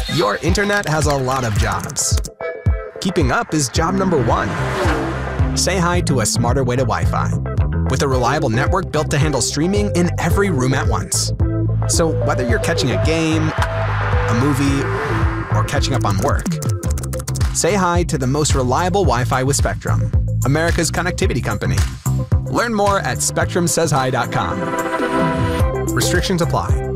Your internet has a lot of jobs. Keeping up is job number one. Say hi to a smarter way to Wi-Fi, with a reliable network built to handle streaming in every room at once. So whether you're catching a game, a movie, or catching up on work, say hi to the most reliable Wi-Fi with Spectrum, America's connectivity company. Learn more at SpectrumSaysHi.com. Restrictions apply.